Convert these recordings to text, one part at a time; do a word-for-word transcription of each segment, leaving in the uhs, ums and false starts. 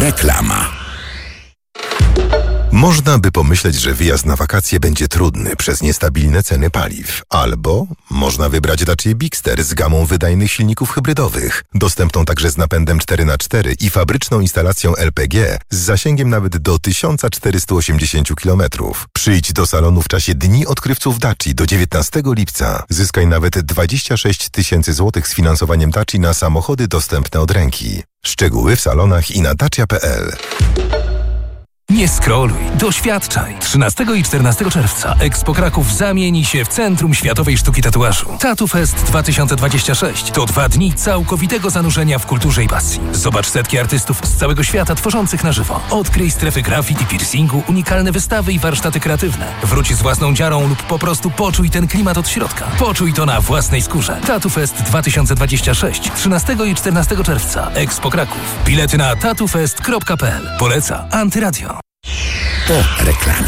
Reklama. Można by pomyśleć, że wyjazd na wakacje będzie trudny przez niestabilne ceny paliw. Albo można wybrać Dacia Bigster z gamą wydajnych silników hybrydowych, dostępną także z napędem cztery na cztery i fabryczną instalacją L P G z zasięgiem nawet do tysiąc czterysta osiemdziesiąt kilometrów. Przyjdź do salonu w czasie Dni Odkrywców Daci do dziewiętnastego lipca. Zyskaj nawet dwadzieścia sześć tysięcy złotych z finansowaniem Daci na samochody dostępne od ręki. Szczegóły w salonach i na dacia kropka p l. Nie scrolluj, doświadczaj. trzynastego i czternastego czerwca Expo Kraków zamieni się w Centrum Światowej Sztuki Tatuażu. Tattoo Fest dwa tysiące dwadzieścia sześć to dwa dni całkowitego zanurzenia w kulturze i pasji. Zobacz setki artystów z całego świata tworzących na żywo. Odkryj strefy graffiti, piercingu, unikalne wystawy i warsztaty kreatywne. Wróć z własną dziarą lub po prostu poczuj ten klimat od środka. Poczuj to na własnej skórze. Tattoo Fest dwa tysiące dwadzieścia sześć. trzynastego i czternastego czerwca Expo Kraków. Bilety na tattoo fest kropka p l. Poleca Antyradio. Po reklamie.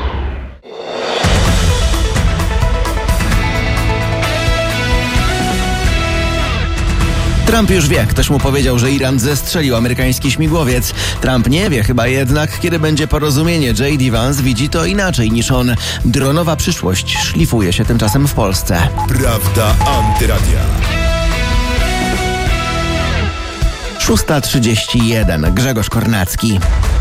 Trump już wie, ktoś mu powiedział, że Iran zestrzelił amerykański śmigłowiec. Trump nie wie chyba jednak, kiedy będzie porozumienie. J D Vance widzi to inaczej niż on. Dronowa przyszłość szlifuje się tymczasem w Polsce. Prawda Antyradia. szósta trzydzieści jeden. Grzegorz Kornacki.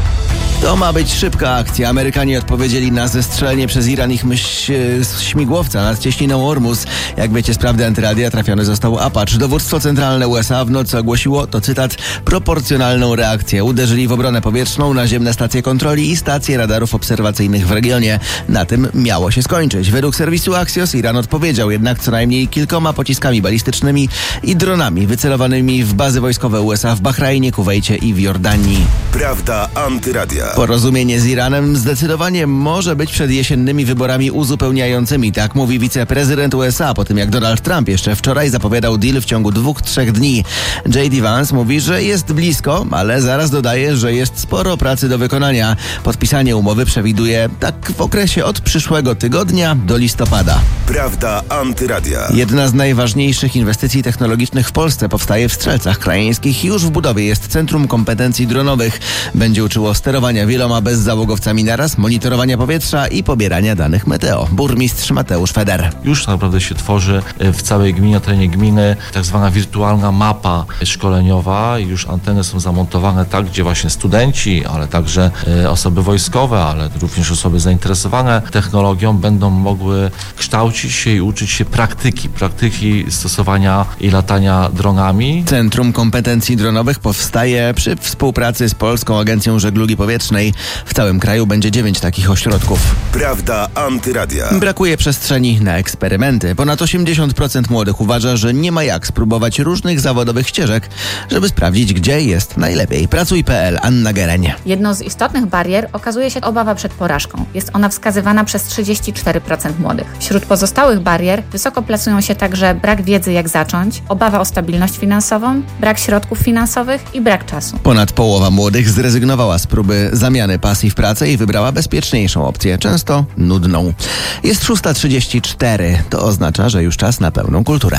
To ma być szybka akcja. Amerykanie odpowiedzieli na zestrzelenie przez Iran ich myśl, śmigłowca nad cieśniną Ormus. Jak wiecie z Prawdy Antyradia, trafiony został Apache. Dowództwo centralne U S A w nocy ogłosiło, to cytat, proporcjonalną reakcję. Uderzyli w obronę powietrzną, naziemne stacje kontroli i stacje radarów obserwacyjnych w regionie. Na tym miało się skończyć. Według serwisu Axios Iran odpowiedział jednak co najmniej kilkoma pociskami balistycznymi i dronami wycelowanymi w bazy wojskowe U S A w Bahrajnie, Kuwejcie i w Jordanii. Prawda Antyradia. Porozumienie z Iranem zdecydowanie może być przed jesiennymi wyborami uzupełniającymi, tak mówi wiceprezydent U S A, po tym jak Donald Trump jeszcze wczoraj zapowiadał deal w ciągu dwóch, trzech dni. J D Vance mówi, że jest blisko, ale zaraz dodaje, że jest sporo pracy do wykonania. Podpisanie umowy przewiduje tak w okresie od przyszłego tygodnia do listopada. Prawda Antyradia. Jedna z najważniejszych inwestycji technologicznych w Polsce powstaje w Strzelcach Krajeńskich. Już w budowie jest Centrum Kompetencji Dronowych. Będzie uczyło sterowania wieloma bezzałogowcami naraz, monitorowania powietrza i pobierania danych meteo. Burmistrz Mateusz Feder. Już tak naprawdę się tworzy w całej gminie, na terenie gminy tak zwana wirtualna mapa szkoleniowa. Już anteny są zamontowane tak, gdzie właśnie studenci, ale także osoby wojskowe, ale również osoby zainteresowane technologią będą mogły kształcić się i uczyć się praktyki, praktyki stosowania i latania dronami. Centrum Kompetencji Dronowych powstaje przy współpracy z Polską Agencją Żeglugi Powietrznej. W całym kraju będzie dziewięć takich ośrodków. Prawda Antyradia. Brakuje przestrzeni na eksperymenty. Ponad osiemdziesiąt procent młodych uważa, że nie ma jak spróbować różnych zawodowych ścieżek, żeby sprawdzić, gdzie jest najlepiej. Pracuj kropka p l. Anna Gereń. Jedną z istotnych barier okazuje się obawa przed porażką. Jest ona wskazywana przez trzydzieści cztery procent młodych. Wśród pozostałych barier wysoko plasują się także brak wiedzy, jak zacząć, obawa o stabilność finansową, brak środków finansowych i brak czasu. Ponad połowa młodych zrezygnowała z próby zamiany pasji w pracę i wybrała bezpieczniejszą opcję, często nudną. Jest szósta trzydzieści cztery. To oznacza, że już czas na pełną kulturę.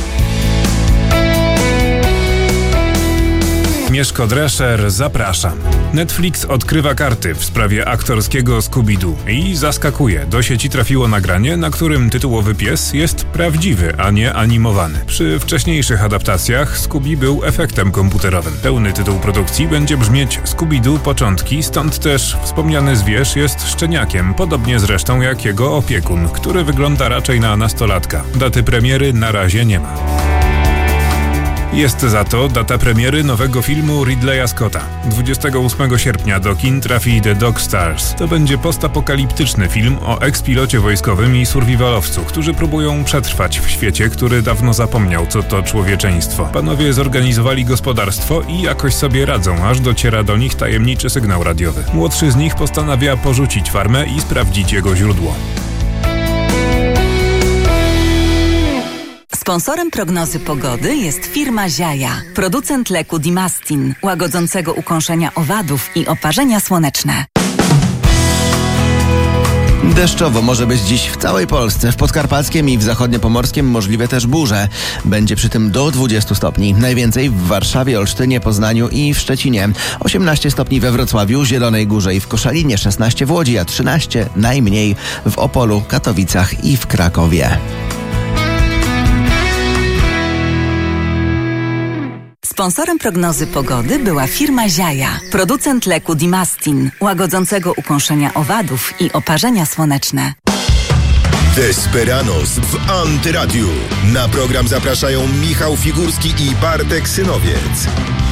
Mieszko Drescher, zapraszam. Netflix odkrywa karty w sprawie aktorskiego Scooby-Doo i zaskakuje. Do sieci trafiło nagranie, na którym tytułowy pies jest prawdziwy, a nie animowany. Przy wcześniejszych adaptacjach Scooby był efektem komputerowym. Pełny tytuł produkcji będzie brzmieć Scooby-Doo Początki, stąd też wspomniany zwierz jest szczeniakiem, podobnie zresztą jak jego opiekun, który wygląda raczej na nastolatka. Daty premiery na razie nie ma. Jest za to data premiery nowego filmu Ridleya Scotta. dwudziestego ósmego sierpnia do kin trafi The Dog Stars. To będzie postapokaliptyczny film o ekspilocie wojskowym i survivalowcu, którzy próbują przetrwać w świecie, który dawno zapomniał, co to człowieczeństwo. Panowie zorganizowali gospodarstwo i jakoś sobie radzą, aż dociera do nich tajemniczy sygnał radiowy. Młodszy z nich postanawia porzucić farmę i sprawdzić jego źródło. Sponsorem prognozy pogody jest firma Ziaja, producent leku Dimastin, łagodzącego ukąszenia owadów i oparzenia słoneczne. Deszczowo może być dziś w całej Polsce. W Podkarpackiem i w Zachodniopomorskiem możliwe też burze. Będzie przy tym do dwudziestu stopni. Najwięcej w Warszawie, Olsztynie, Poznaniu i w Szczecinie. osiemnaście stopni we Wrocławiu, Zielonej Górze i w Koszalinie, szesnaście w Łodzi, a trzynaście najmniej w Opolu, Katowicach i w Krakowie. Sponsorem prognozy pogody była firma Ziaja, producent leku Dimastin, łagodzącego ukąszenia owadów i oparzenia słoneczne. Desperados w Antyradiu. Na program zapraszają Michał Figurski i Bartek Synowiec.